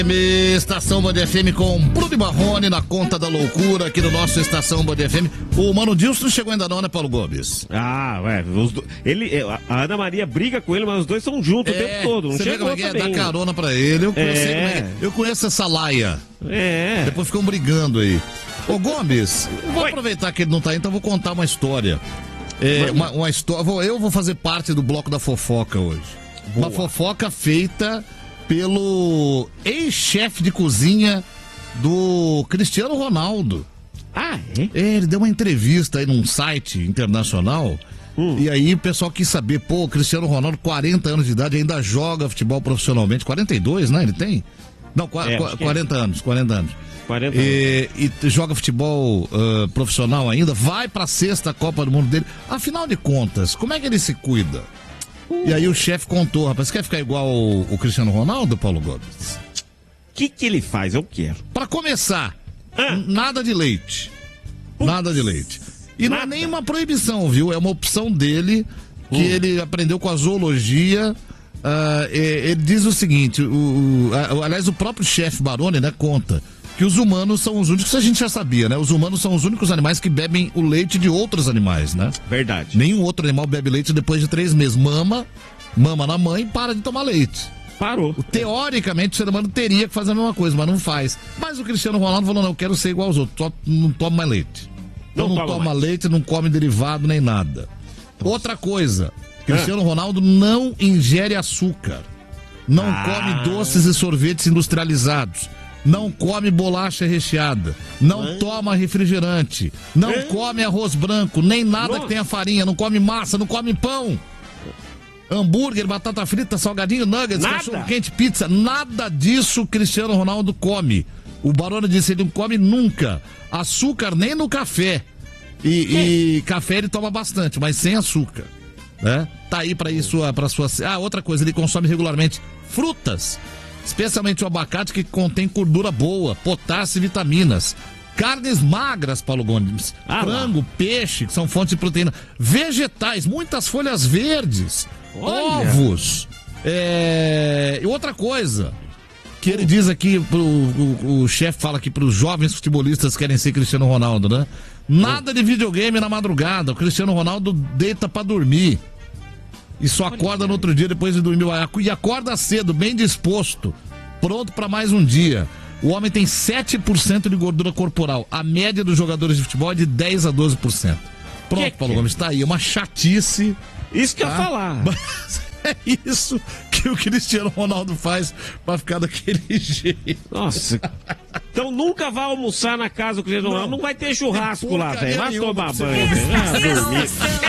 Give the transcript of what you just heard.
Estação Band FM com Bruno e Marrone na conta da loucura aqui no nosso Estação Band FM. O Mano Dilson não chegou ainda não, né, Paulo Gomes? A Ana Maria briga com ele, mas os dois são juntos o tempo todo. Não chegou também. Dá carona pra ele. Eu conheço essa laia. Depois ficam brigando aí. Ô Gomes, vou aproveitar que ele não tá aí, então vou contar uma história. Uma história. Eu vou fazer parte do bloco da fofoca hoje. Boa. Uma fofoca feita pelo ex-chefe de cozinha do Cristiano Ronaldo. Ele deu uma entrevista aí num site internacional. E aí o pessoal quis saber, o Cristiano Ronaldo, 40 anos de idade, ainda joga futebol profissionalmente. 42, né? Ele tem? Não, 40 anos. 40 anos. E joga futebol profissional ainda, vai pra 6ª Copa do Mundo dele. Afinal de contas, como é que ele se cuida? E aí o chefe contou, rapaz, você quer ficar igual o Cristiano Ronaldo, Paulo Gomes? O que ele faz? Eu quero. Pra começar, nada de leite. Nada de leite. E não é nem uma proibição, viu? É uma opção dele, que ele aprendeu com a zoologia. Ele diz o seguinte, aliás, o próprio chefe Baroni, né, conta que os humanos são os únicos, a gente já sabia, né? Os humanos são os únicos animais que bebem o leite de outros animais, né? Verdade. Nenhum outro animal bebe leite depois de 3 meses. Mama na mãe e para de tomar leite. Parou. Teoricamente, o ser humano teria que fazer a mesma coisa, mas não faz. Mas o Cristiano Ronaldo falou, não, eu quero ser igual aos outros, só não toma mais leite. Então não toma leite, não come derivado nem nada. Outra coisa, Cristiano Ronaldo não ingere açúcar. Não come doces e sorvetes industrializados. Não come bolacha recheada, não toma refrigerante, não come arroz branco, nem nada que tenha farinha, não come massa, não come pão, hambúrguer, batata frita, salgadinho, nuggets, cachorro quente, pizza, nada disso Cristiano Ronaldo come. O Baroni disse, ele não come nunca açúcar nem no café, e café ele toma bastante, mas sem açúcar, né? Tá aí pra sua... outra coisa, ele consome regularmente frutas, especialmente o abacate, que contém gordura boa, potássio e vitaminas. Carnes magras, Paulo Gomes. Frango, peixe, que são fontes de proteína. Vegetais, muitas folhas verdes. Ovos. E outra coisa que ele diz aqui, o chefe fala aqui para os jovens futebolistas que querem ser Cristiano Ronaldo, né? Nada de videogame na madrugada. O Cristiano Ronaldo deita para dormir. E só acorda no outro dia depois de dormir. E acorda cedo, bem disposto, pronto para mais um dia. O homem tem 7% de gordura corporal. A média dos jogadores de futebol é de 10 a 12%. Pronto, Paulo Gomes, tá aí. Uma chatice. Isso que eu ia falar. Mas é isso que o Cristiano Ronaldo faz pra ficar daquele jeito. Nossa. Então nunca vai almoçar na casa do Cristiano Ronaldo. Não vai ter churrasco lá, velho. Vai tomar banho.